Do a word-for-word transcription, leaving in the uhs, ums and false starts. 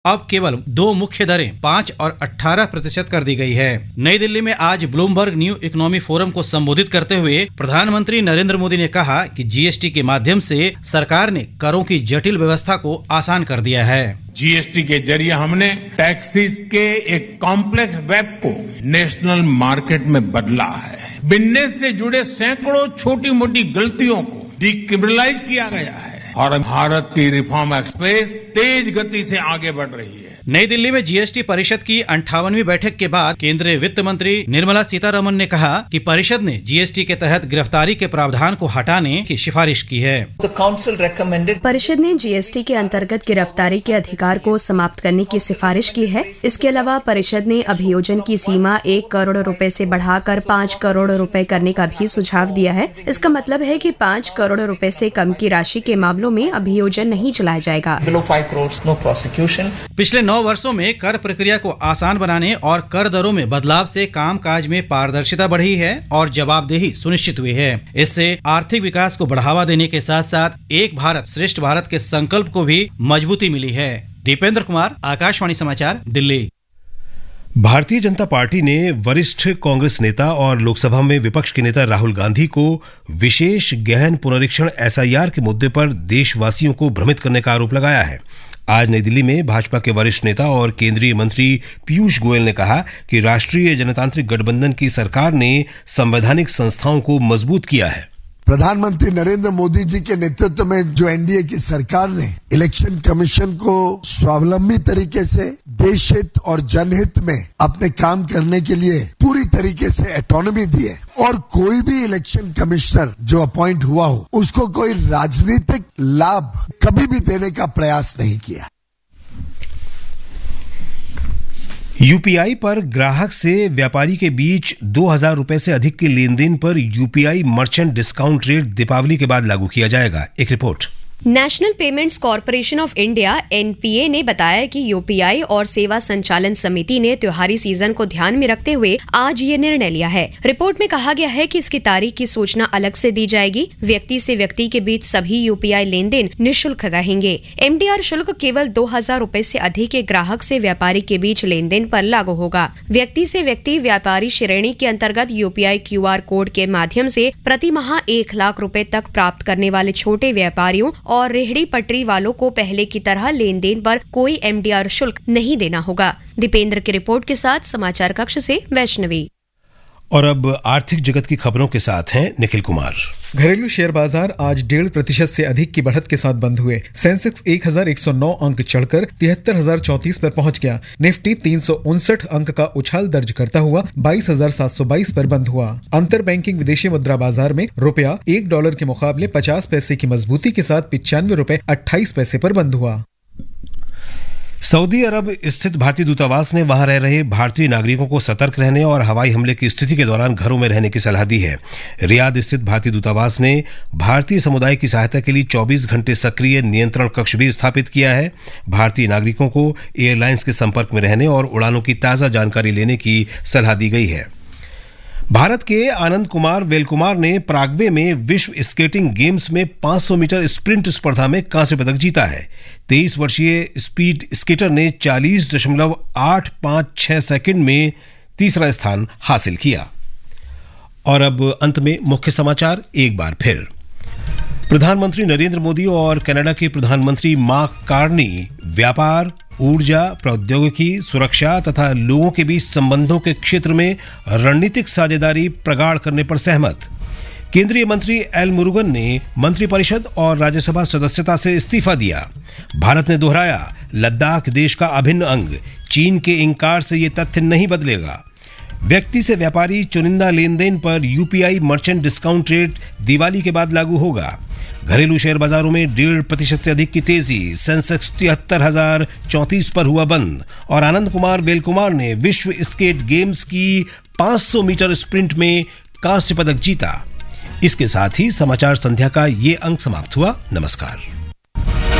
अब केवल दो मुख्य दरें पाँच और अठारह प्रतिशत कर दी गई है। नई दिल्ली में आज ब्लूमबर्ग न्यू इकोनॉमी फोरम को संबोधित करते हुए प्रधानमंत्री नरेंद्र मोदी ने कहा कि जीएसटी के माध्यम से सरकार ने करों की जटिल व्यवस्था को आसान कर दिया है। जीएसटी के जरिए हमने टैक्सेस के एक कॉम्प्लेक्स वेब को नेशनल मार्केट में बदला है। बिजनेस से जुड़े सैकड़ों छोटी मोटी गलतियों को डिक्रिमिनलाइज किया गया है और भारत की रिफॉर्म एक्सप्रेस तेज गति से आगे बढ़ रही है। नई दिल्ली में जीएसटी परिषद की अंठावनवीं बैठक के बाद केंद्रीय वित्त मंत्री निर्मला सीतारमन ने कहा कि परिषद ने जीएसटी के तहत गिरफ्तारी के प्रावधान को हटाने की सिफारिश की है। परिषद ने जीएसटी के अंतर्गत गिरफ्तारी के अधिकार को समाप्त करने की सिफारिश की है। इसके अलावा परिषद ने अभियोजन की सीमा एक करोड़ रुपए से बढ़ाकर पाँच करोड़ रुपए करने का भी सुझाव दिया है। इसका मतलब है कि पाँच करोड़ रुपए से कम की राशि के मामलों में अभियोजन नहीं चलाया जाएगा। पिछले नौ वर्षों में कर प्रक्रिया को आसान बनाने और कर दरों में बदलाव से कामकाज में पारदर्शिता बढ़ी है और जवाबदेही सुनिश्चित हुई है। इससे आर्थिक विकास को बढ़ावा देने के साथ साथ एक भारत श्रेष्ठ भारत के संकल्प को भी मजबूती मिली है। दीपेंद्र कुमार, आकाशवाणी समाचार, दिल्ली। भारतीय जनता पार्टी ने वरिष्ठ कांग्रेस नेता और लोकसभा में विपक्ष के नेता राहुल गांधी को विशेष गहन पुनरीक्षण एसआईआर के मुद्दे पर देशवासियों को भ्रमित करने का आरोप लगाया है। आज नई दिल्ली में भाजपा के वरिष्ठ नेता और केंद्रीय मंत्री पीयूष गोयल ने कहा कि राष्ट्रीय जनतांत्रिक गठबंधन की सरकार ने संवैधानिक संस्थाओं को मजबूत किया है। प्रधानमंत्री नरेंद्र मोदी जी के नेतृत्व में जो एनडीए की सरकार ने इलेक्शन कमीशन को स्वावलंबी तरीके से देश हित और जनहित में अपने काम करने के लिए पूरी तरीके से ऑटोनॉमी दी है और कोई भी इलेक्शन कमिश्नर जो अपॉइंट हुआ हो उसको कोई राजनीतिक लाभ कभी भी देने का प्रयास नहीं किया। यूपीआई पर ग्राहक से व्यापारी के बीच दो हजार रुपए से अधिक के लेन देन पर UPI merchant discount rate Deepawali के बाद लागू किया जाएगा। एक report. National payments corporation of India NPA ने बताया कि यूपीआई और सेवा संचालन समिति ने त्योहारी सीजन को ध्यान में रखते हुए आज ये निर्णय लिया है। रिपोर्ट में कहा गया है कि इसकी तारीख की सूचना अलग से दी जाएगी। व्यक्ति से व्यक्ति के बीच सभी यूपीआई लेन देन निःशुल्क रहेंगे। एमडीआर शुल्क केवल दो हजार रूपए से अधिक के ग्राहक से व्यापारी के बीच लेन देन पर लागू होगा। व्यक्ति से व्यक्ति व्यापारी श्रेणी के अंतर्गत यूपीआई क्यूआर कोड के माध्यम से प्रति माह एक लाख रूपए तक प्राप्त करने वाले छोटे व्यापारियों और रेहड़ी पटरी वालों को पहले की तरह लेन देन पर कोई एमडीआर शुल्क नहीं देना होगा। दीपेंद्र की रिपोर्ट के साथ समाचार कक्ष से वैष्णवी। और अब आर्थिक जगत की खबरों के साथ हैं निखिल कुमार। घरेलू शेयर बाजार आज डेढ़ प्रतिशत से अधिक की बढ़त के साथ बंद हुए। सेंसेक्स एक हजार एक सौ नौ अंक चढ़कर तिहत्तर हजार चौंतीस पर पहुंच गया। निफ्टी तीन सौ उनसठ अंक का उछाल दर्ज करता हुआ बाईस हजार सात सौ बाईस पर बंद हुआ। अंतर बैंकिंग विदेशी मुद्रा बाजार में रुपया एक डॉलर के मुकाबले पचास पैसे की मजबूती के साथ पिचानवे रुपए अट्ठाईस पैसे पर बंद हुआ। सऊदी अरब स्थित भारतीय दूतावास ने वहां रह रहे भारतीय नागरिकों को सतर्क रहने और हवाई हमले की स्थिति के दौरान घरों में रहने की सलाह दी है। रियाद स्थित भारतीय दूतावास ने भारतीय समुदाय की सहायता के लिए चौबीस घंटे सक्रिय नियंत्रण कक्ष भी स्थापित किया है। भारतीय नागरिकों को एयरलाइंस के संपर्क में रहने और उड़ानों की ताज़ा जानकारी लेने की सलाह दी गई है। भारत के आनंद कुमार वेलकुमार ने प्रागवे में विश्व स्केटिंग गेम्स में पाँच सौ मीटर स्प्रिंट स्पर्धा में कांस्य पदक जीता है। तेईस वर्षीय स्पीड स्केटर ने चालीस दशमलव आठ पाँच छह सेकंड में तीसरा स्थान हासिल किया। और अब अंत में मुख्य समाचार एक बार फिर। प्रधानमंत्री नरेंद्र मोदी और कनाडा के प्रधानमंत्री मार्क कार्नी व्यापार, ऊर्जा, प्रौद्योगिकी, सुरक्षा तथा लोगों के बीच संबंधों के क्षेत्र में रणनीतिक साझेदारी प्रगाढ़ करने पर सहमत। केंद्रीय मंत्री एल मुरुगन ने मंत्रिपरिषद और राज्यसभा सदस्यता से इस्तीफा दिया। भारत ने दोहराया, लद्दाख देश का अभिन्न अंग, चीन के इंकार से ये तथ्य नहीं बदलेगा। व्यक्ति से व्यापारी चुनिंदा लेन देन पर UPI merchant discount rate Diwali के बाद लागू होगा। घरेलू शेयर बाजारों में डेढ़ प्रतिशत से अधिक की तेजी, सेंसेक्स तिहत्तर हजार चौंतीस पर हुआ बंद। और आनंद कुमार वेलकुमार ने विश्व स्केट गेम्स की पाँच सौ मीटर स्प्रिंट में कांस्य पदक जीता। इसके साथ ही समाचार संध्या का ये अंक समाप्त हुआ। नमस्कार।